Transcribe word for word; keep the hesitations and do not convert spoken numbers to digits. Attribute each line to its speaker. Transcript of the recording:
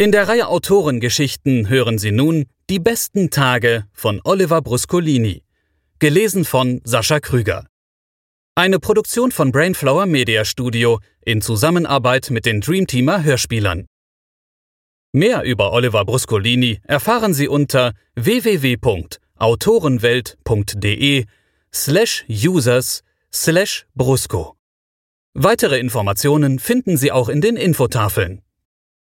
Speaker 1: In der Reihe Autorengeschichten hören Sie nun Die besten Tage von Oliver Bruscolini, gelesen von Sascha Krüger. Eine Produktion von Brainflower Media Studio in Zusammenarbeit mit den Dreamteamer Hörspielern. Mehr über Oliver Bruscolini erfahren Sie unter w w w punkt autorenwelt punkt de slash users slash brusco. Weitere Informationen finden Sie auch in den Infotafeln.